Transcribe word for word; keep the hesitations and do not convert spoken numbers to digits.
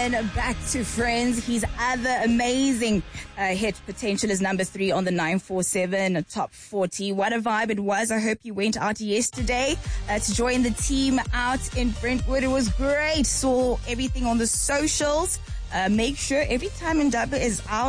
Welcome back to Friends. His other amazing uh, hit, Potential, is number three on the nine four seven Top forty. What a vibe it was. I hope you went out yesterday uh, to join the team out in Brentwood. It was great. Saw everything on the socials. Uh, make sure every time Ndaba is out,